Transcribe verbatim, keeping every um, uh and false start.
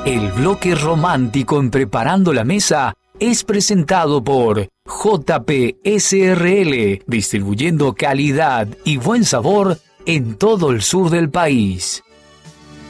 El bloque romántico en Preparando la Mesa es presentado por J P S R L, distribuyendo calidad y buen sabor en todo el sur del país.